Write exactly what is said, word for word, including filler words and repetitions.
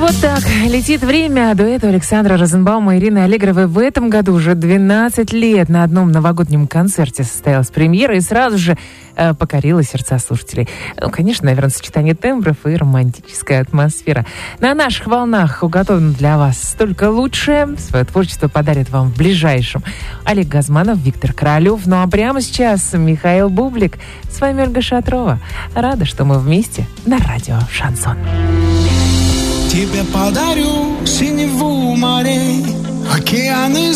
Вот так летит время. Дуэту Александра Розенбаума и Ирины Аллегровой в этом году уже двенадцать лет. На одном новогоднем концерте состоялась премьера и сразу же э, покорила сердца слушателей. Ну, конечно, наверное, сочетание тембров и романтическая атмосфера. На наших волнах уготовано для вас только лучшее. Свое творчество подарит вам в ближайшем Олег Газманов, Виктор Королев. Ну а прямо сейчас Михаил Бублик. С вами Ольга Шатрова. Рада, что мы вместе на радио «Шансон». Тебе подарю синеву морей, океаны